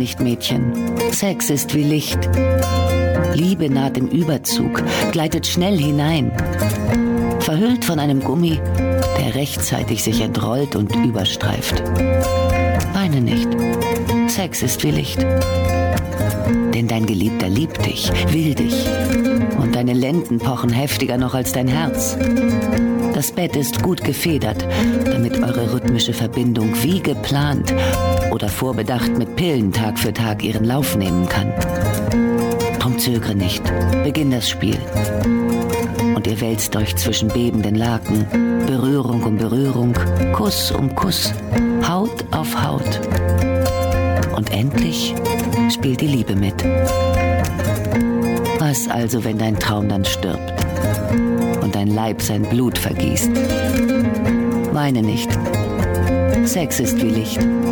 nicht, Mädchen. Sex ist wie Licht. Liebe naht im Überzug, gleitet schnell hinein. Verhüllt von einem Gummi, der rechtzeitig sich entrollt und überstreift. Weine nicht. Sex ist wie Licht. Denn dein Geliebter liebt dich, will dich. Und deine Lenden pochen heftiger noch als dein Herz. Das Bett ist gut gefedert, damit eure rhythmische Verbindung wie geplant oder vorbedacht mit Pillen Tag für Tag ihren Lauf nehmen kann. Drum zögere nicht, beginn das Spiel. Und ihr wälzt euch zwischen bebenden Laken, Berührung um Berührung, Kuss um Kuss, Haut auf Haut. Und endlich spielt die Liebe mit. Was also, wenn dein Traum dann stirbt und dein Leib sein Blut vergießt? Weine nicht. Sex ist wie Licht.